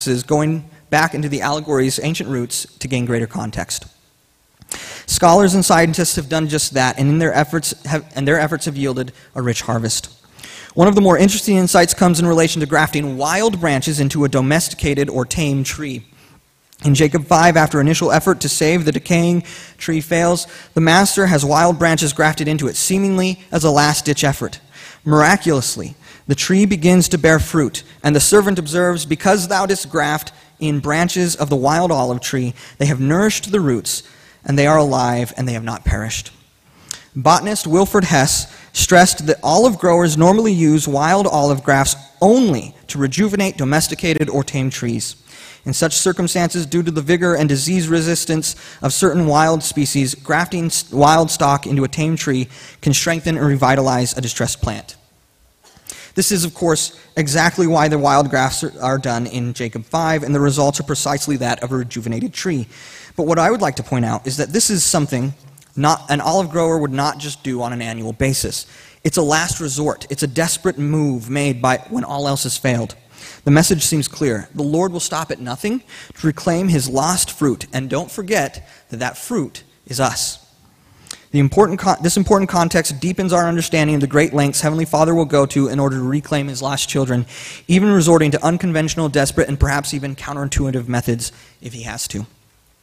is going back into the allegory's ancient roots to gain greater context. Scholars and scientists have done just that, and their efforts have yielded a rich harvest. One of the more interesting insights comes in relation to grafting wild branches into a domesticated or tame tree. In Jacob 5, after initial effort to save the decaying tree fails, the master has wild branches grafted into it, seemingly as a last-ditch effort. Miraculously, the tree begins to bear fruit, and the servant observes, "Because thou didst graft in branches of the wild olive tree, they have nourished the roots, and they are alive, and they have not perished." Botanist Wilfred Hess stressed that olive growers normally use wild olive grafts only to rejuvenate domesticated or tame trees. In such circumstances, due to the vigor and disease resistance of certain wild species, grafting wild stock into a tame tree can strengthen and revitalize a distressed plant. This is, of course, exactly why the wild grafts are done in Jacob 5, and the results are precisely that of a rejuvenated tree. But what I would like to point out is that this is something an olive grower would not just do on an annual basis. It's a last resort. It's a desperate move made when all else has failed. The message seems clear. The Lord will stop at nothing to reclaim his lost fruit, and don't forget that that fruit is us. This important context deepens our understanding of the great lengths Heavenly Father will go to in order to reclaim his lost children, even resorting to unconventional, desperate, and perhaps even counterintuitive methods if he has to.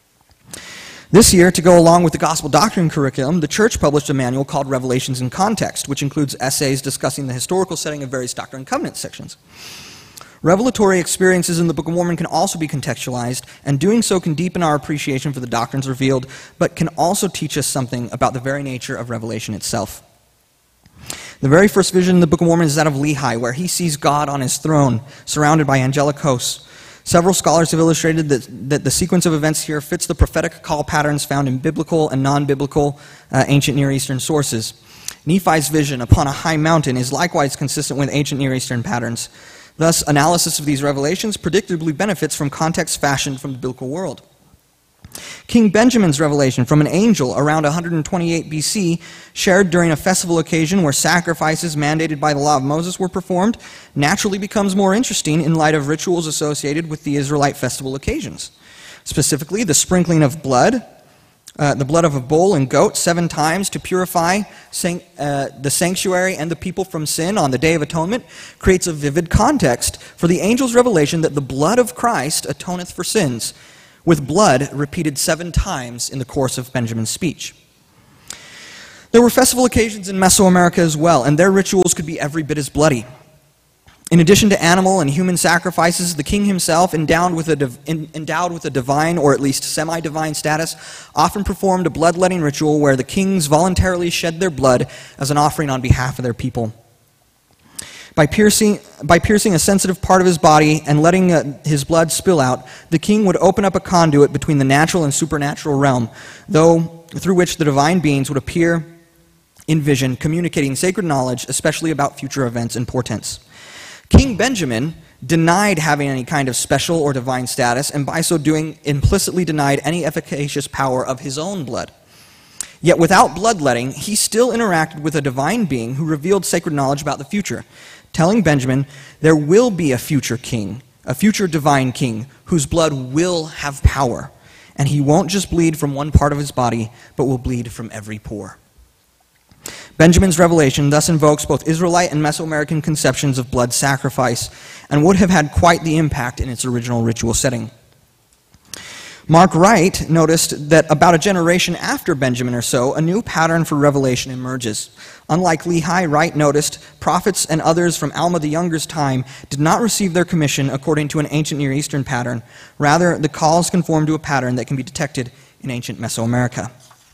This year, to go along with the gospel doctrine curriculum, the church published a manual called Revelations in Context, which includes essays discussing the historical setting of various Doctrine and Covenants sections. Revelatory experiences in the Book of Mormon can also be contextualized, and doing so can deepen our appreciation for the doctrines revealed, but can also teach us something about the very nature of Revelation itself. The very first vision in the Book of Mormon is that of Lehi, where he sees God on his throne, surrounded by angelic hosts. Several scholars have illustrated that the sequence of events here fits the prophetic call patterns found in biblical and non-biblical ancient Near Eastern sources. Nephi's vision upon a high mountain is likewise consistent with ancient Near Eastern patterns. Thus, analysis of these revelations predictably benefits from context fashioned from the biblical world. King Benjamin's revelation from an angel around 128 BC, shared during a festival occasion where sacrifices mandated by the law of Moses were performed, naturally becomes more interesting in light of rituals associated with the Israelite festival occasions. Specifically, the sprinkling of blood, the blood of a bull and goat 7 times to purify the sanctuary and the people from sin on the Day of Atonement, creates a vivid context for the angel's revelation that the blood of Christ atoneth for sins, with blood repeated 7 times in the course of Benjamin's speech. There were festival occasions in Mesoamerica as well, and their rituals could be every bit as bloody. In addition to animal and human sacrifices, the king himself, endowed with a divine or at least semi-divine status, often performed a bloodletting ritual where the kings voluntarily shed their blood as an offering on behalf of their people. By piercing a sensitive part of his body and letting his blood spill out, the king would open up a conduit between the natural and supernatural realm, through which the divine beings would appear in vision, communicating sacred knowledge, especially about future events and portents. King Benjamin denied having any kind of special or divine status, and by so doing implicitly denied any efficacious power of his own blood. Yet without bloodletting, he still interacted with a divine being who revealed sacred knowledge about the future, telling Benjamin there will be a future king, a future divine king, whose blood will have power, and he won't just bleed from one part of his body, but will bleed from every pore. Benjamin's revelation thus invokes both Israelite and Mesoamerican conceptions of blood sacrifice, and would have had quite the impact in its original ritual setting. Mark Wright noticed that about a generation after Benjamin or so, a new pattern for revelation emerges. Unlike Lehi, Wright noticed prophets and others from Alma the Younger's time did not receive their commission according to an ancient Near Eastern pattern. Rather, the calls conform to a pattern that can be detected in ancient Mesoamerica.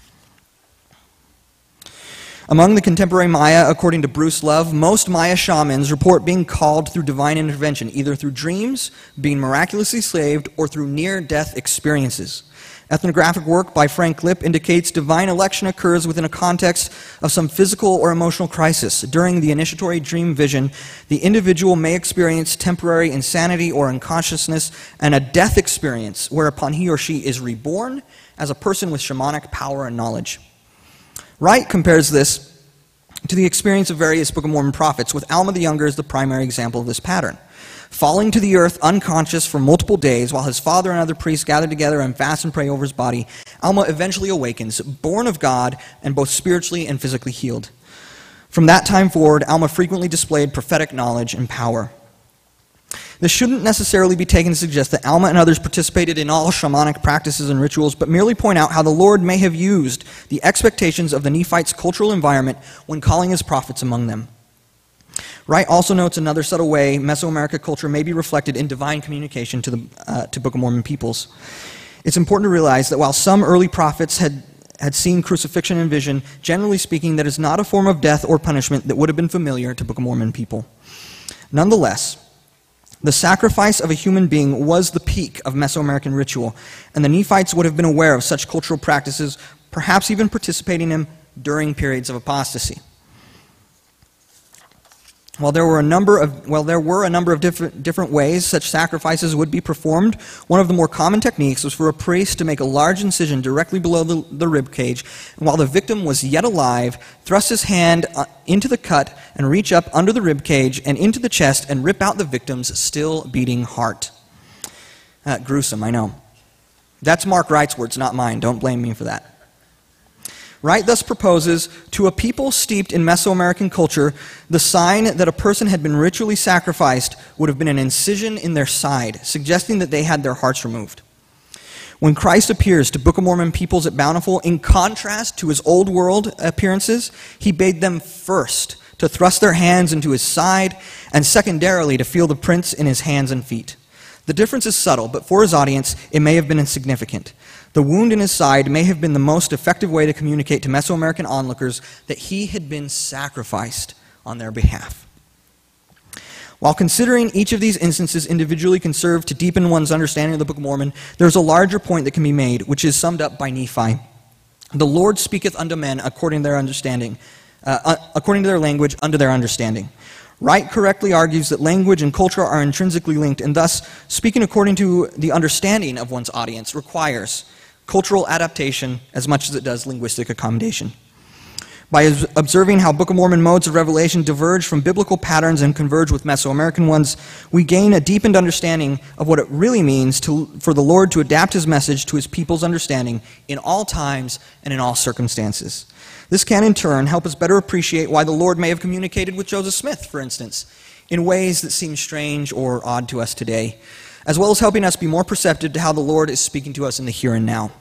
Among the contemporary Maya, according to Bruce Love, most Maya shamans report being called through divine intervention, either through dreams, being miraculously saved, or through near-death experiences. Ethnographic work by Frank Lipp indicates divine election occurs within a context of some physical or emotional crisis. During the initiatory dream vision, the individual may experience temporary insanity or unconsciousness, and a death experience whereupon he or she is reborn as a person with shamanic power and knowledge. Wright compares this to the experience of various Book of Mormon prophets, with Alma the Younger as the primary example of this pattern. falling to the earth unconscious for multiple days while his father and other priests gather together and fast and pray over his body, Alma eventually awakens, born of God and both spiritually and physically healed. From that time forward, Alma frequently displayed prophetic knowledge and power. This shouldn't necessarily be taken to suggest that Alma and others participated in all shamanic practices and rituals, but merely point out how the Lord may have used the expectations of the Nephites' cultural environment when calling his prophets among them. Wright also notes another subtle way Mesoamerican culture may be reflected in divine communication to Book of Mormon peoples. It's important to realize that while some early prophets had seen crucifixion in vision, generally speaking, that is not a form of death or punishment that would have been familiar to Book of Mormon people. Nonetheless, the sacrifice of a human being was the peak of Mesoamerican ritual, and the Nephites would have been aware of such cultural practices, perhaps even participating in them during periods of apostasy. While there were a number of different ways such sacrifices would be performed, one of the more common techniques was for a priest to make a large incision directly below the rib cage, and while the victim was yet alive, thrust his hand into the cut and reach up under the rib cage and into the chest and rip out the victim's still beating heart. Gruesome, I know. That's Mark Wright's words, not mine. Don't blame me for that. Wright thus proposes, to a people steeped in Mesoamerican culture, the sign that a person had been ritually sacrificed would have been an incision in their side, suggesting that they had their hearts removed. When Christ appears to Book of Mormon peoples at Bountiful, in contrast to his old world appearances, he bade them first to thrust their hands into his side, and secondarily to feel the prints in his hands and feet. The difference is subtle, but for his audience, it may have been insignificant. The wound in his side may have been the most effective way to communicate to Mesoamerican onlookers that he had been sacrificed on their behalf. While considering each of these instances individually can serve to deepen one's understanding of the Book of Mormon, there's a larger point that can be made, which is summed up by Nephi. The Lord speaketh unto men according to their understanding, according to their language, unto their understanding. Wright correctly argues that language and culture are intrinsically linked, and thus, speaking according to the understanding of one's audience requires cultural adaptation as much as it does linguistic accommodation. By observing how Book of Mormon modes of revelation diverge from biblical patterns and converge with Mesoamerican ones, we gain a deepened understanding of what it really means for the Lord to adapt his message to his people's understanding in all times and in all circumstances. This can, in turn, help us better appreciate why the Lord may have communicated with Joseph Smith, for instance, in ways that seem strange or odd to us today, as well as helping us be more perceptive to how the Lord is speaking to us in the here and now.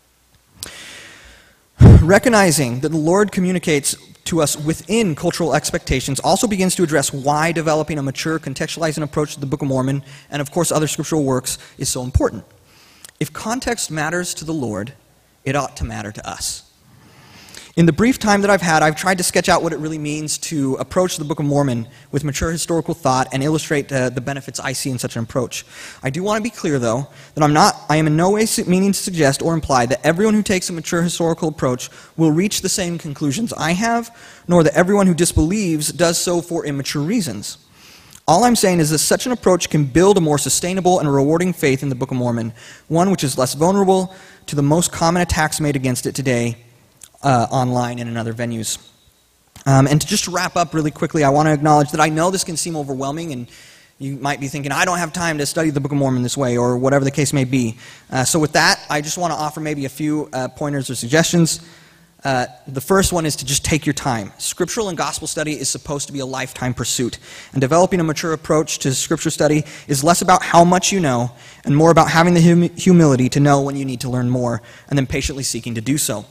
Recognizing that the Lord communicates to us within cultural expectations also begins to address why developing a mature, contextualizing approach to the Book of Mormon, and of course other scriptural works, is so important. If context matters to the Lord, it ought to matter to us. In the brief time that I've had, I've tried to sketch out what it really means to approach the Book of Mormon with mature historical thought and illustrate the benefits I see in such an approach. I do want to be clear, though, that I am in no way meaning to suggest or imply that everyone who takes a mature historical approach will reach the same conclusions I have, nor that everyone who disbelieves does so for immature reasons. All I'm saying is that such an approach can build a more sustainable and rewarding faith in the Book of Mormon, one which is less vulnerable to the most common attacks made against it today, online and in other venues. And to just wrap up really quickly, I want to acknowledge that I know this can seem overwhelming, and you might be thinking, I don't have time to study the Book of Mormon this way, or whatever the case may be. So with that, I just want to offer maybe a few pointers or suggestions. The first one is to just take your time. Scriptural and gospel study is supposed to be a lifetime pursuit, and developing a mature approach to scripture study is less about how much you know and more about having the humility to know when you need to learn more, and then patiently seeking to do so.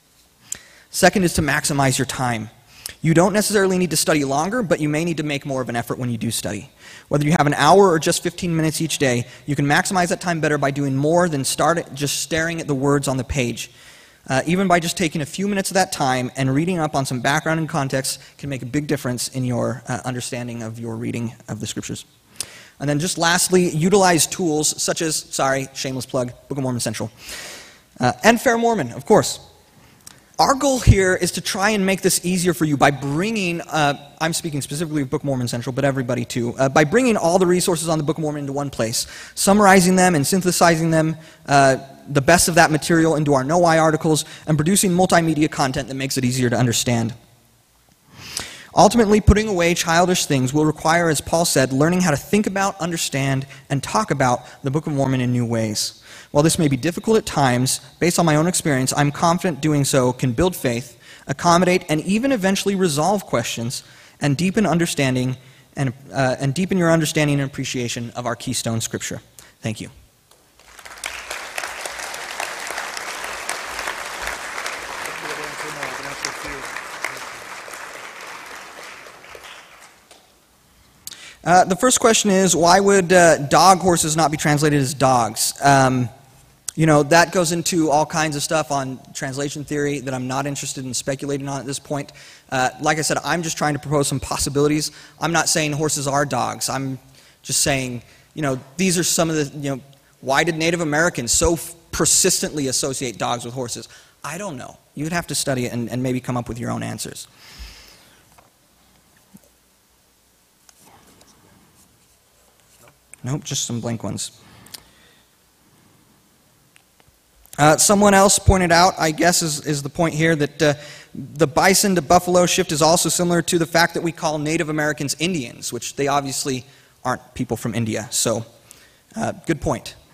Second is to maximize your time. You don't necessarily need to study longer, but you may need to make more of an effort when you do study. Whether you have an hour or just 15 minutes each day, you can maximize that time better by doing more than just staring at the words on the page. Even by just taking a few minutes of that time and reading up on some background and context can make a big difference in your understanding of your reading of the scriptures. And then just lastly, utilize tools such as, shameless plug, Book of Mormon Central. And Fair Mormon, of course. Our goal here is to try and make this easier for you by bringing, I'm speaking specifically of Book of Mormon Central, but everybody too, by bringing all the resources on the Book of Mormon into one place, summarizing them and synthesizing them, the best of that material into our Know Why articles, and producing multimedia content that makes it easier to understand. Ultimately, putting away childish things will require, as Paul said, learning how to think about, understand, and talk about the Book of Mormon in new ways. While this may be difficult at times, based on my own experience, I'm confident doing so can build faith, accommodate, and even eventually resolve questions, and deepen understanding and deepen your understanding and appreciation of our keystone Scripture. Thank you. The first question is, why would dog horses not be translated as dogs? That goes into all kinds of stuff on translation theory that I'm not interested in speculating on at this point. Like I said, I'm just trying to propose some possibilities. I'm not saying horses are dogs. I'm just saying, these are some of the, why did Native Americans so persistently associate dogs with horses? I don't know. You'd have to study it and maybe come up with your own answers. Nope, just some blank ones. Someone else pointed out, I guess is the point here, that the bison to buffalo shift is also similar to the fact that we call Native Americans Indians, which they obviously aren't people from India. So, good point.